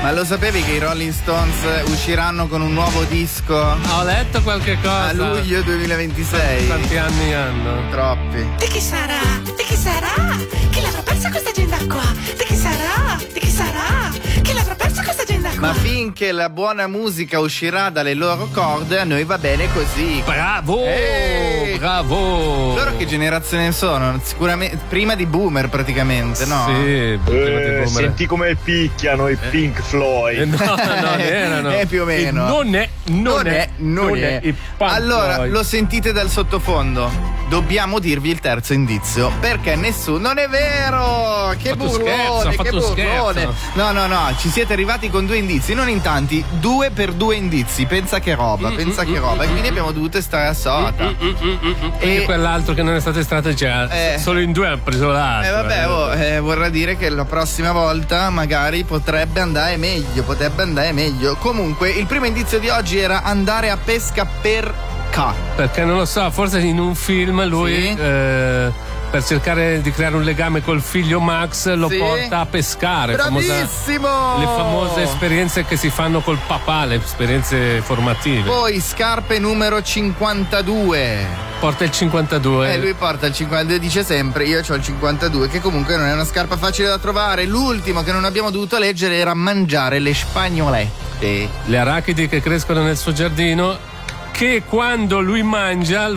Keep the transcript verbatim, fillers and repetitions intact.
Ma lo sapevi che i Rolling Stones usciranno con un nuovo disco? Ho letto qualche cosa. A luglio duemilaventisei. Quanti anni hanno? Troppi. Di chi sarà? Di chi sarà? Chi l'avrà persa questa agenda qua? Di chi sarà? Di chi sarà? Chi l'avrà persa questa agenda qua? Ma finché la buona musica uscirà dalle loro corde, a noi va bene così. Bravo! Ehi! Bravo! Loro che generazione sono? Sicuramente prima di Boomer praticamente, no? Sì, Eh, senti come picchiano i Pink Floyd. Eh, no, non erano. Eh, più o meno. E non è, non, Non è, non è. i Pink Allora, Floyd. lo sentite dal sottofondo. Dobbiamo dirvi il terzo indizio, perché nessuno. Non è vero! Che Fatto scherzo, burlone, ha fatto che burlone! scherzo. No, no, no, ci siete arrivati con due indizi, non in tanti, due per due indizi. Pensa che roba, Mm, pensa mm, che roba. mm, E quindi mm, abbiamo dovuto stare a sota. Mm, mm, mm, mm. E- E quell'altro che non è stato estratto già. Eh. Solo in due ha preso l'altro. Eh vabbè, oh, eh, vorrà dire che la prossima volta magari potrebbe andare meglio, potrebbe andare meglio. Comunque, il primo indizio di oggi era andare a pesca per K. Perché non lo so, forse in un film lui Sì. eh, per cercare di creare un legame col figlio Max lo Sì. porta a pescare. famosa- Bravissimo! le famose esperienze che si fanno col papà, le esperienze formative. Poi scarpe numero cinquantadue. Porta il cinquantadue. E lui porta il cinquantadue, dice sempre io ho il cinquantadue, che comunque non è una scarpa facile da trovare. L'ultimo che non abbiamo dovuto leggere era mangiare le spagnolette. Le arachidi che crescono nel suo giardino, che quando lui mangia